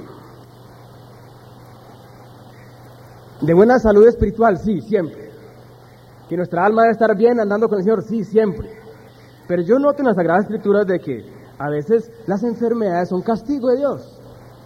De buena salud espiritual, sí, siempre. Que nuestra alma debe estar bien andando con el Señor, sí, siempre. Pero yo noto en las Sagradas Escrituras de que a veces las enfermedades son castigo de Dios.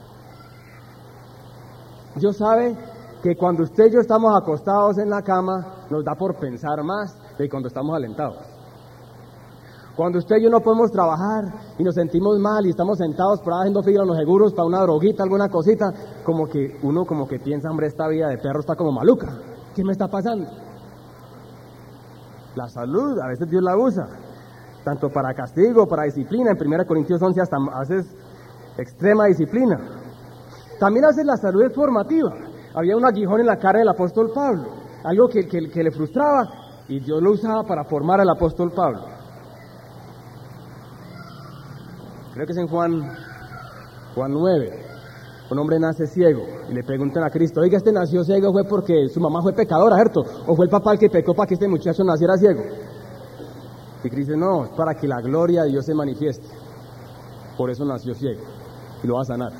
Dios sabe que cuando usted y yo estamos acostados en la cama, nos da por pensar más de cuando estamos alentados. Cuando usted y yo no podemos trabajar y nos sentimos mal y estamos sentados por ahí haciendo fila en los seguros para una droguita, alguna cosita, uno como que piensa, hombre, esta vida de perro está como maluca. ¿Qué me está pasando? La salud, a veces Dios la usa, tanto para castigo, para disciplina. En 1 Corintios 11 hasta haces extrema disciplina. También hace la salud es formativa. Había un aguijón en la cara del apóstol Pablo, algo que le frustraba, y Dios lo usaba para formar al apóstol Pablo. Creo que es en Juan 9, un hombre nace ciego, y le preguntan a Cristo, oiga, este nació ciego fue porque su mamá fue pecadora, ¿cierto? ¿O fue el papá el que pecó para que este muchacho naciera ciego? Y Cristo dice, no, es para que la gloria de Dios se manifieste. Por eso nació ciego, y lo va a sanar.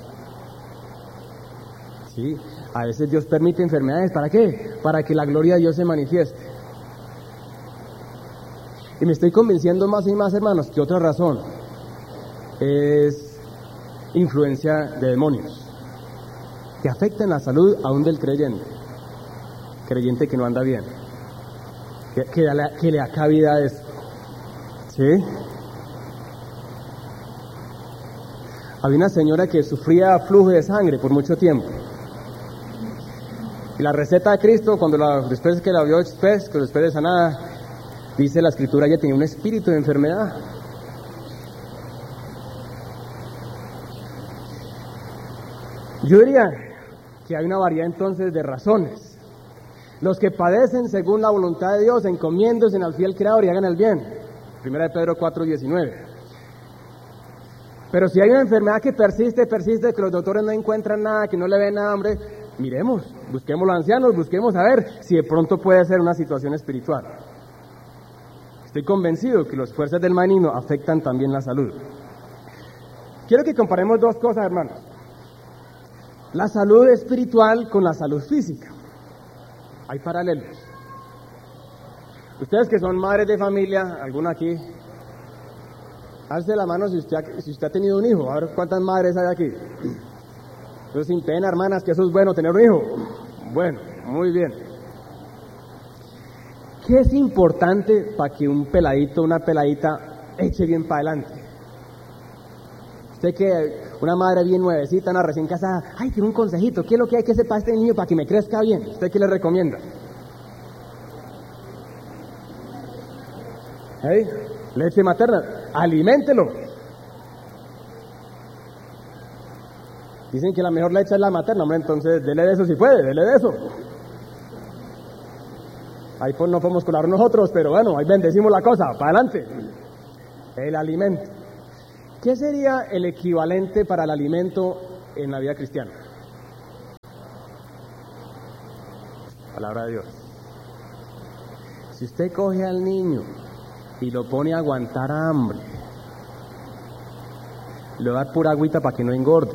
Sí, a veces Dios permite enfermedades, ¿para qué? Para que la gloria de Dios se manifieste. Y me estoy convenciendo más y más, hermanos, que otra razón es influencia de demonios que afectan la salud aún del creyente que no anda bien, que le da cabida a eso. ¿Sí? Había una señora que sufría flujo de sangre por mucho tiempo, y la receta de Cristo, después que la vio después de sanada, dice la Escritura, ella tenía un espíritu de enfermedad. Yo diría que hay una variedad entonces de razones. Los que padecen según la voluntad de Dios, encomiéndose al fiel Creador y hagan el bien. 1 Pedro 4:19. Pero si hay una enfermedad que persiste, que los doctores no encuentran nada, que no le ven nada, hombre, miremos, busquemos los ancianos, busquemos a ver si de pronto puede ser una situación espiritual. Estoy convencido que las fuerzas del maligno afectan también la salud. Quiero que comparemos dos cosas, hermanos. La salud espiritual con la salud física. Hay paralelos. Ustedes que son madres de familia, alguna aquí, alce la mano si usted ha tenido un hijo. A ver cuántas madres hay aquí. Entonces, sin pena, hermanas, que eso es bueno tener un hijo. Bueno, muy bien. ¿Qué es importante para que un peladito, una peladita eche bien para adelante? Usted que una madre bien nuevecita, una recién casada, ay, tiene un consejito, ¿qué es lo que hay que hacer para este niño para que me crezca bien? ¿Usted qué le recomienda? ¿Hey? Leche materna, aliméntelo. Dicen que la mejor leche es la materna, hombre, entonces dele de eso si puede, dele de eso. Ahí no podemos colar nosotros, pero bueno, ahí bendecimos la cosa, para adelante. El alimento. ¿Qué sería el equivalente para el alimento en la vida cristiana? Palabra de Dios. Si usted coge al niño y lo pone a aguantar hambre, le va a dar pura agüita para que no engorde.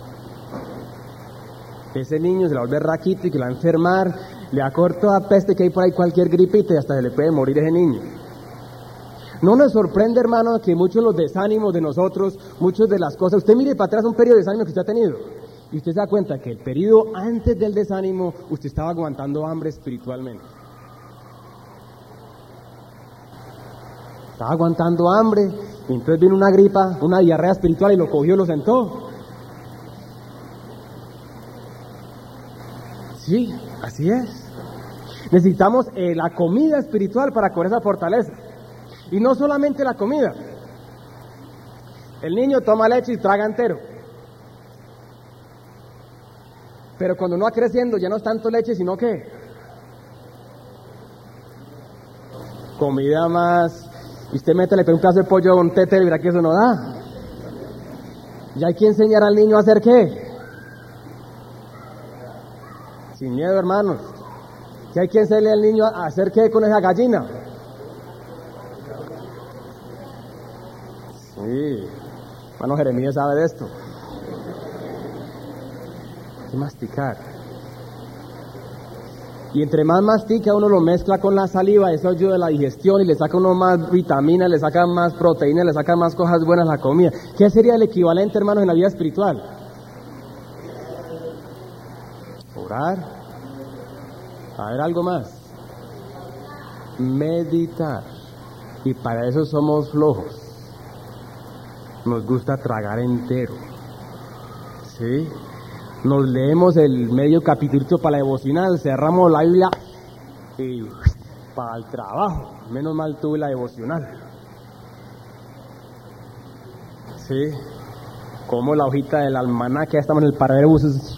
Ese niño se le va a volver raquito y que le va a enfermar, le va a coger toda peste que hay por ahí, cualquier gripita, y hasta se le puede morir ese niño. No nos sorprende, hermano, que muchos de los desánimos de nosotros, muchas de las cosas, usted mire para atrás un periodo de desánimo que usted ha tenido, y usted se da cuenta que el periodo antes del desánimo, usted estaba aguantando hambre espiritualmente. Estaba aguantando hambre, y entonces vino una gripa, una diarrea espiritual, y lo cogió y lo sentó. Sí, así es. Necesitamos la comida espiritual para cobrar esa fortaleza. Y no solamente la comida. El niño toma leche y traga entero. Pero cuando uno va creciendo ya no es tanto leche, sino que comida más. Y usted métele un pedazo de pollo a un téter y verá que eso no da. Ya hay que enseñar al niño a hacer ¿qué? Sin miedo, hermanos. ¿Qué hay que enseñarle al niño a hacer qué con esa gallina? Sí, hermano Jeremías sabe de esto. Hay que masticar. Y entre más mastica uno lo mezcla con la saliva, eso ayuda a la digestión y le saca uno más vitaminas, le saca más proteínas, le saca más cosas buenas a la comida. ¿Qué sería el equivalente, hermanos, en la vida espiritual? Orar. A ver, algo más. Meditar. Y para eso somos flojos. Nos gusta tragar entero. ¿Sí? Nos leemos el medio capítulo para la devocional, cerramos la Biblia y para el trabajo. Menos mal tuve la devocional. ¿Sí? Como la hojita del almanaque, ya estamos en el paradero de buses.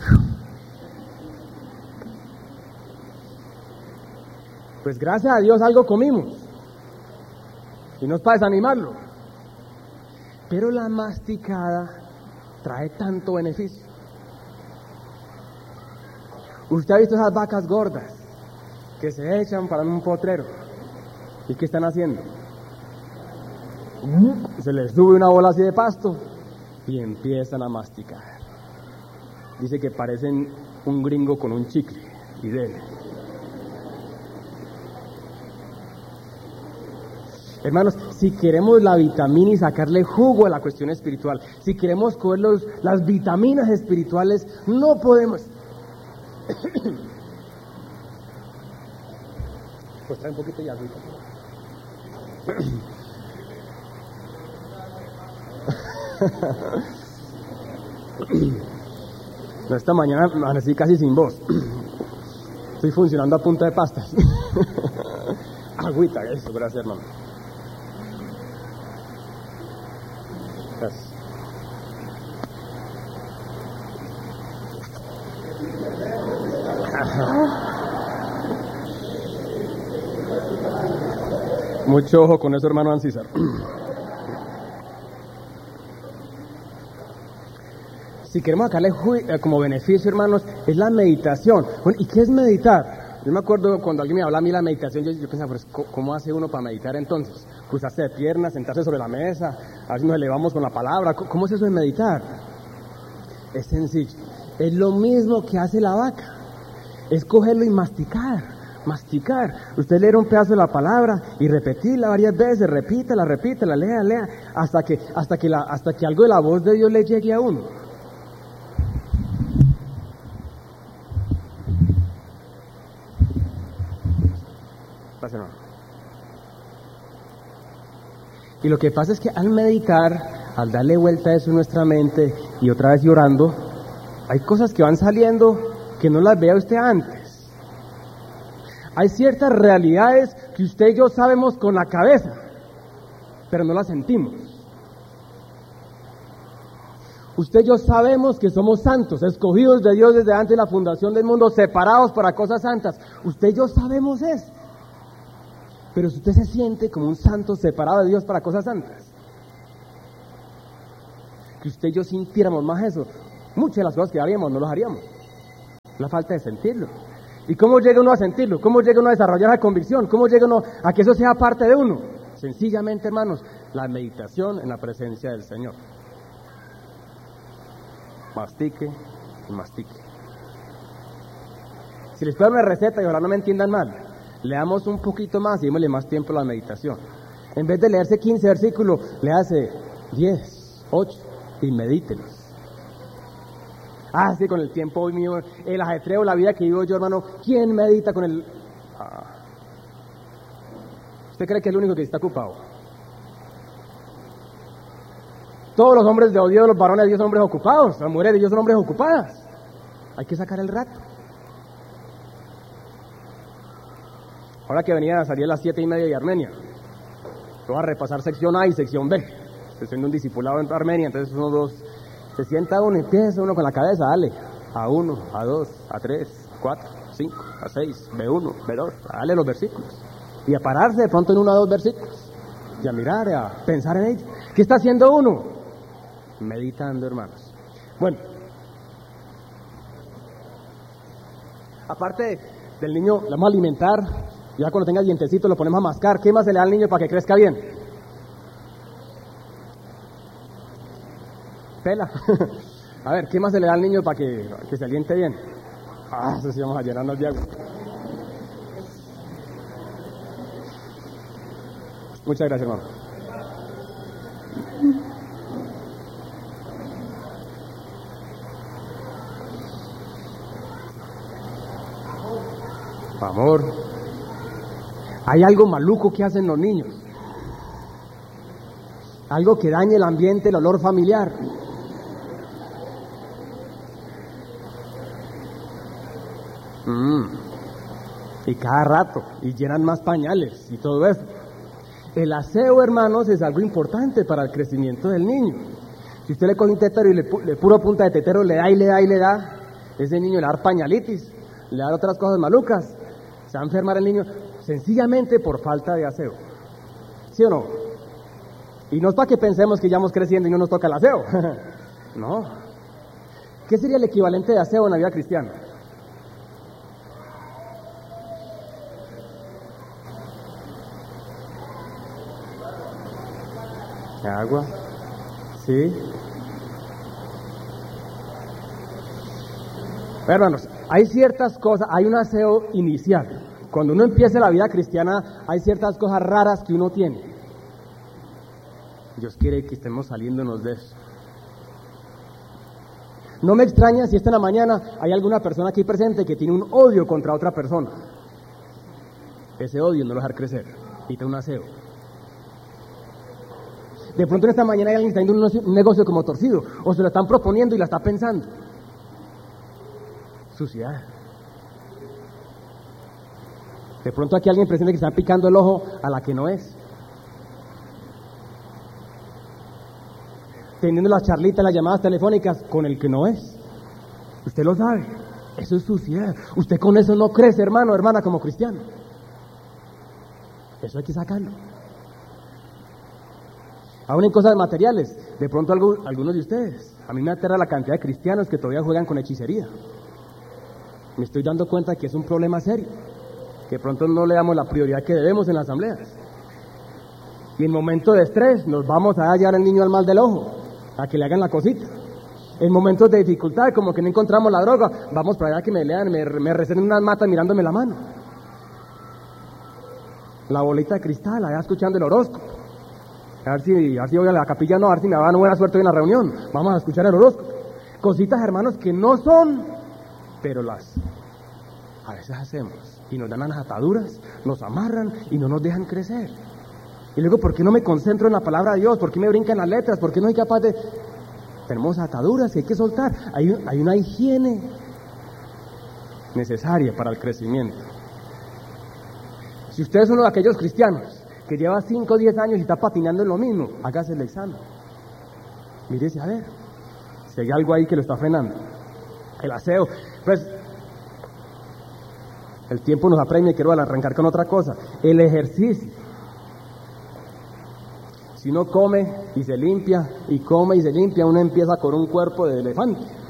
Pues gracias a Dios algo comimos. Y no es para desanimarlo. Pero la masticada trae tanto beneficio. Usted ha visto esas vacas gordas que se echan para un potrero. ¿Y qué están haciendo? Se les sube una bola así de pasto y empiezan a masticar. Dice que parecen un gringo con un chicle y dele. Hermanos, si queremos la vitamina y sacarle jugo a la cuestión espiritual, si queremos coger las vitaminas espirituales, no podemos. Pues trae un poquito ya, agüita. No, esta mañana amanecí casi sin voz. Estoy funcionando a punta de pastas. Agüita, eso, gracias, hermano. Gracias. Mucho ojo con eso, hermano Ancísar. Si queremos sacarle como beneficio, hermanos, es la meditación. Bueno, ¿y qué es meditar? Yo me acuerdo cuando alguien me hablaba a mí de la meditación, yo pensaba, pues, ¿cómo hace uno para meditar entonces? Cruzarse de piernas, sentarse sobre la mesa, a ver si nos elevamos con la palabra. ¿Cómo es eso de meditar? Es sencillo. Es lo mismo que hace la vaca. Es cogerlo y masticar. Usted leer un pedazo de la palabra y repetirla varias veces, repítela, lea, hasta que algo de la voz de Dios le llegue a uno. Y lo que pasa es que al meditar, al darle vuelta a eso en nuestra mente y otra vez llorando, hay cosas que van saliendo que no las vea usted antes. Hay ciertas realidades que usted y yo sabemos con la cabeza, pero no las sentimos. Usted y yo sabemos que somos santos, escogidos de Dios desde antes de la fundación del mundo, separados para cosas santas. Usted y yo sabemos eso. Pero si usted se siente como un santo separado de Dios para cosas santas. que usted y yo sintiéramos más eso, muchas de las cosas que haríamos no las haríamos. La falta de sentirlo. ¿Y cómo llega uno a sentirlo? ¿Cómo llega uno a desarrollar la convicción? ¿Cómo llega uno a que eso sea parte de uno? Sencillamente, hermanos, la meditación en la presencia del Señor. Mastique y mastique. Si les puedo dar una receta y ahora no me entiendan mal, leamos un poquito más y démosle más tiempo a la meditación. En vez de leerse 15 versículos, le hace 10, 8 y medítelos. Sí, con el tiempo hoy mío, el ajetreo, la vida que vivo yo, hermano, ¿quién medita con el...? ¿Usted cree que es el único que está ocupado? Todos los hombres de Dios, los varones de Dios son hombres ocupados, las mujeres de Dios son hombres ocupadas. Hay que sacar el rato. Ahora que venía a salir a las 7:30 de Armenia, voy a repasar sección A y sección B. Estoy siendo un discipulado en Armenia, entonces uno, dos, se sienta uno y empieza uno con la cabeza, dale, A1, A2, A3, A4, A5, A6, B1, B2, a darle los versículos. Y a pararse de pronto en 1 o 2 versículos. Y a mirar, a pensar en ellos. ¿Qué está haciendo uno? Meditando, hermanos. Bueno, aparte del niño, le vamos a alimentar. Ya cuando tenga dientecitos lo ponemos a mascar. ¿Qué más se le da al niño para que crezca bien? Pela. A ver, ¿qué más se le da al niño para que se aliente bien? Eso sí, vamos a llenarnos de agua. Muchas gracias, hermano. Amor. Hay algo maluco que hacen los niños. Algo que dañe el ambiente, el olor familiar. Y cada rato, y llenan más pañales y todo eso. El aseo, hermanos, es algo importante para el crecimiento del niño. Si usted le coge un tetero y le puro punta de tetero, le da y le da y le da, ese niño le va a dar pañalitis, le va a dar otras cosas malucas, se va a enfermar el niño sencillamente por falta de aseo. ¿Sí o no? Y no es para que pensemos que ya vamos creciendo y no nos toca el aseo. No. ¿Qué sería el equivalente de aseo en la vida cristiana? Agua, sí. Hermanos, hay ciertas cosas, hay un aseo inicial. Cuando uno empieza la vida cristiana, hay ciertas cosas raras que uno tiene. Dios quiere que estemos saliéndonos de eso. No me extraña si esta en la mañana hay alguna persona aquí presente que tiene un odio contra otra persona. Ese odio no lo dejar crecer, necesita un aseo. De pronto en esta mañana hay alguien que está haciendo un negocio como torcido, o se lo están proponiendo y la está pensando. Suciedad. De pronto aquí hay alguien presente que está picando el ojo a la que no es. Teniendo las charlitas, las llamadas telefónicas con el que no es. Usted lo sabe. Eso es suciedad. Usted con eso no crece, hermano, hermana, como cristiano. Eso hay que sacarlo. Aún en cosas materiales, de pronto algunos de ustedes, a mí me aterra la cantidad de cristianos que todavía juegan con hechicería. Me estoy dando cuenta que es un problema serio, que de pronto no le damos la prioridad que debemos en las asambleas. Y en momentos de estrés nos vamos a hallar al niño al mal del ojo, a que le hagan la cosita. En momentos de dificultad, como que no encontramos la droga, vamos para allá que me lean, me receten unas matas mirándome la mano. La bolita de cristal, allá escuchando el horóscopo. A ver si voy a la capilla, no, a ver si me va a dar buena suerte hoy en la reunión. Vamos a escuchar el horóscopo. Cositas, hermanos, que no son, pero las a veces hacemos. Y nos dan las ataduras, nos amarran y no nos dejan crecer. Y luego, ¿por qué no me concentro en la palabra de Dios? ¿Por qué me brincan las letras? ¿Por qué no soy capaz de...? Tenemos ataduras que hay que soltar. Hay una higiene necesaria para el crecimiento. Si usted es uno de aquellos cristianos que lleva 5 o 10 años y está patinando en lo mismo, hágase el examen. Mírese a ver si hay algo ahí que lo está frenando. El aseo. Pues, el tiempo nos apremia y quiero arrancar con otra cosa. El ejercicio. Si uno come y se limpia, y come y se limpia, uno empieza con un cuerpo de elefante.